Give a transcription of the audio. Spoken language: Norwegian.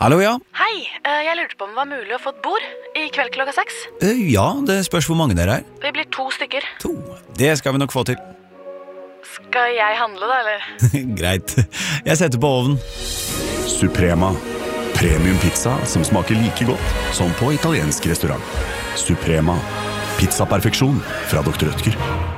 Hallo, ja. Hei, jeg lurte på om det var mulig å få et bord I kveld klokka 6. Ja, det spørs hvor mange dere er. Vi blir 2 stykker. 2. Det skal vi nok få til. Skal jeg handle da, eller? Greit. Jeg setter på ovnen. Suprema. Premium pizza som smaker like godt som på italiensk restaurant. Suprema. Pizzaperfeksjon fra Dr. Rødtger.